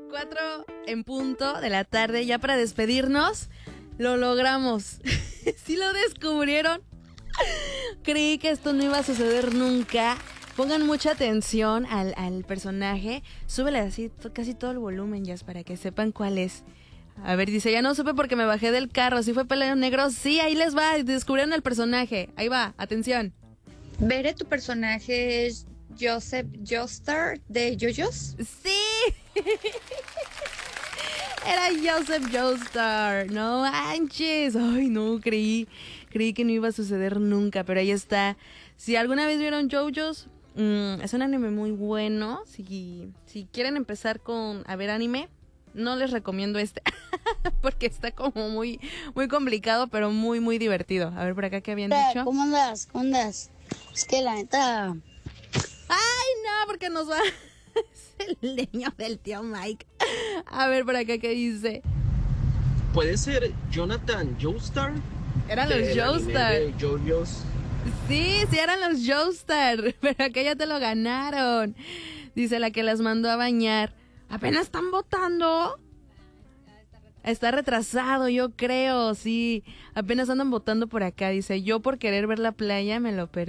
4 en punto de la tarde, ya para despedirnos. Lo logramos. ¿Sí lo descubrieron? Creí que esto no iba a suceder nunca. Pongan mucha atención al personaje. Súbele así casi todo el volumen, ya, para que sepan cuál es. A ver, dice, ya no supe porque me bajé del carro. ¿Sí fue Pelo Negro? Sí, ahí les va. Descubrieron el personaje. Ahí va, atención. Bere, tu personaje es Joseph Joestar de JoJo's. Sí. Era Joseph Joestar. No manches. Ay, no, creí que no iba a suceder nunca, pero ahí está. Si alguna vez vieron JoJo's, es un anime muy bueno. Si quieren empezar a ver anime, no les recomiendo este. Porque está como muy, muy complicado, pero muy, muy divertido. A ver, por acá, ¿qué habían dicho? ¿Cómo andas? ¿Cómo andas? Es que la neta... ¡Ay, no! Porque nos va... Es el leño del tío Mike. A ver, por acá, ¿qué dice? ¿Puede ser Jonathan Joestar? Eran los Joestar. JoJo's. Sí, eran los Joestar. Pero acá ya te lo ganaron. Dice la que las mandó a bañar. ¿Apenas están votando? Está retrasado, yo creo, sí. Apenas andan votando por acá. Dice, yo por querer ver la playa me lo perdí.